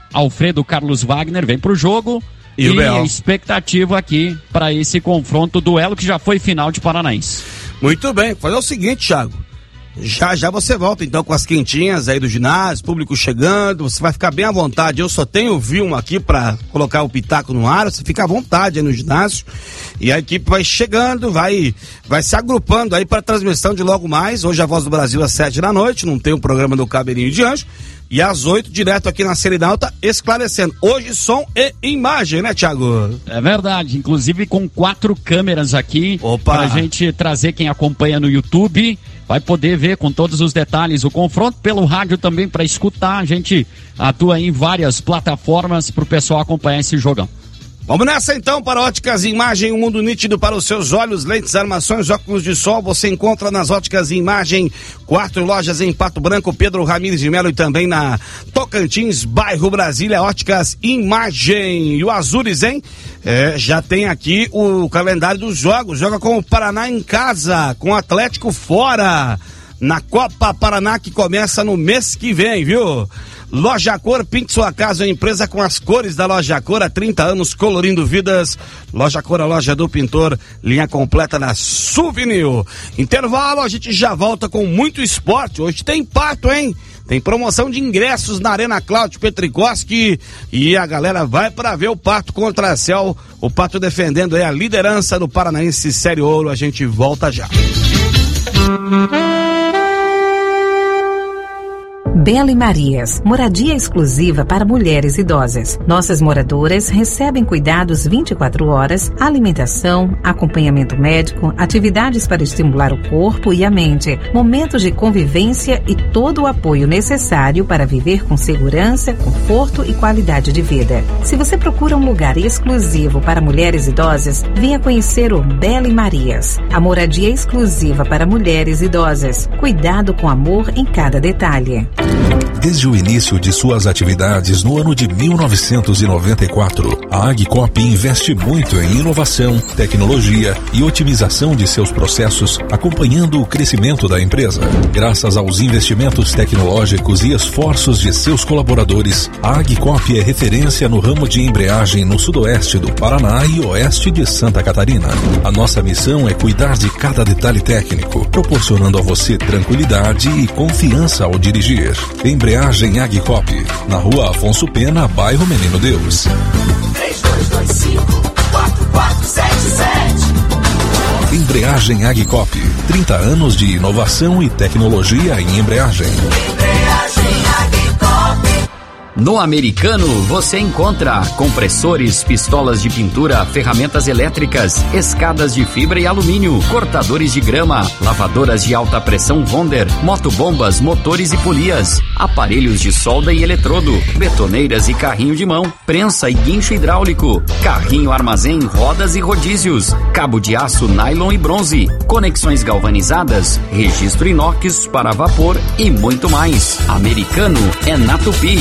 Alfredo Carlos Wagner vem pro jogo. E a expectativa aqui para esse confronto, duelo que já foi final de Paranaense. Muito bem, fazer o seguinte, Thiago. Já você volta então com as quentinhas aí do ginásio, público chegando, você vai ficar bem à vontade. Eu só tenho o Vilma aqui pra colocar o pitaco no ar, você fica à vontade aí no ginásio. E a equipe vai chegando, vai se agrupando aí para transmissão de logo mais. Hoje a Voz do Brasil às 7 da noite, não tem o programa do Cabelinho de Anjo. E às 8, direto aqui na Série Alta, esclarecendo. Hoje, som e imagem, né, Thiago? É verdade, inclusive com 4 câmeras aqui. Opa! Pra gente trazer quem acompanha no YouTube. Vai poder ver com todos os detalhes o confronto. Pelo rádio também para escutar. A gente atua em várias plataformas pro pessoal acompanhar esse jogão. Vamos nessa então para Óticas Imagem, um mundo nítido para os seus olhos, lentes, armações, óculos de sol, você encontra nas Óticas Imagem, 4 lojas em Pato Branco, Pedro Ramires de Melo e também na Tocantins, bairro Brasília, Óticas Imagem. E o Azures, hein? Já tem aqui o calendário dos jogos, joga com o Paraná em casa, com o Atlético fora, na Copa Paraná que começa no mês que vem, viu? Loja Cor, pinte sua casa, uma empresa com as cores da Loja Cor, há 30 anos colorindo vidas. Loja Cor, a loja do pintor, linha completa na Souvenir. Intervalo, a gente já volta com muito esporte. Hoje tem pato, hein? Tem promoção de ingressos na Arena Cláudio Petricoski e a galera vai para ver o Pato contra a Cel. O Pato defendendo aí a liderança do Paranaense Série Ouro. A gente volta já. Bela e Marias, moradia exclusiva para mulheres idosas. Nossas moradoras recebem cuidados 24 horas, alimentação, acompanhamento médico, atividades para estimular o corpo e a mente, momentos de convivência e todo o apoio necessário para viver com segurança, conforto e qualidade de vida. Se você procura um lugar exclusivo para mulheres idosas, venha conhecer o Bela e Marias, a moradia exclusiva para mulheres idosas. Cuidado com amor em cada detalhe. Desde o início de suas atividades no ano de 1994, a Agcop investe muito em inovação, tecnologia e otimização de seus processos, acompanhando o crescimento da empresa. Graças aos investimentos tecnológicos e esforços de seus colaboradores, a Agcop é referência no ramo de embreagem no sudoeste do Paraná e oeste de Santa Catarina. A nossa missão é cuidar de cada detalhe técnico, proporcionando a você tranquilidade e confiança ao dirigir. Embreagem Agcop, na Rua Afonso Pena, bairro Menino Deus. 3225-4477. Embreagem Agcop, 30 anos de inovação e tecnologia em embreagem. Embreagem Agcop. No Americano você encontra compressores, pistolas de pintura, ferramentas elétricas, escadas de fibra e alumínio, cortadores de grama, lavadoras de alta pressão Wonder, motobombas, motores e polias, aparelhos de solda e eletrodo, betoneiras e carrinho de mão, prensa e guincho hidráulico, carrinho armazém, rodas e rodízios, cabo de aço, nylon e bronze, conexões galvanizadas, registro inox para vapor e muito mais. Americano é na Tupi.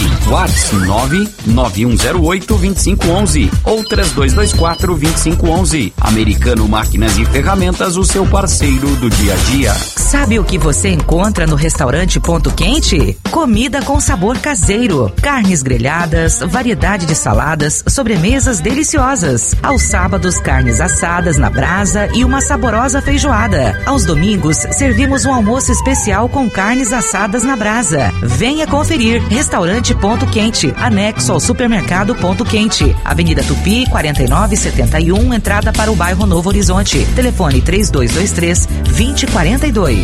99108-2511 ou 3224-2511. Americano Máquinas e Ferramentas, o seu parceiro do dia a dia. Sabe o que você encontra no restaurante Ponto Quente? Comida com sabor caseiro, carnes grelhadas, variedade de saladas, sobremesas deliciosas. Aos sábados, carnes assadas na brasa e uma saborosa feijoada. Aos domingos, servimos um almoço especial com carnes assadas na brasa. Venha conferir. Restaurante Ponto Quente, anexo ao supermercado Ponto Quente, Avenida Tupi, 4971, entrada para o bairro Novo Horizonte. Telefone 3223-2042.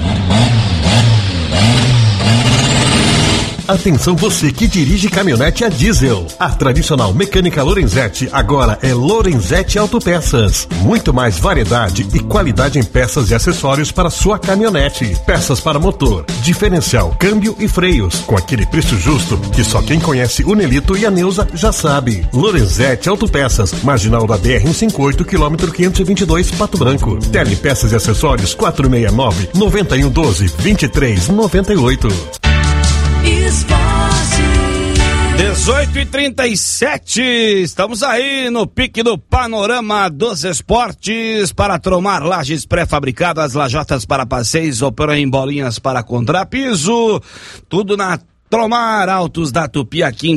Atenção você que dirige caminhonete a diesel. A tradicional mecânica Lorenzetti agora é Lorenzetti Autopeças. Muito mais variedade e qualidade em peças e acessórios para sua caminhonete. Peças para motor, diferencial, câmbio e freios. Com aquele preço justo que só quem conhece o Nelito e a Neuza já sabe. Lorenzetti Autopeças, marginal da BR-158, quilômetro 522, Pato Branco. Telepeças e acessórios 469-9112-2398. 18h37, estamos aí no pique do panorama dos esportes para tromar lajes pré-fabricadas, lajotas para passeios, operam em bolinhas para contrapiso, tudo na Tromar Autos da Tupi aqui em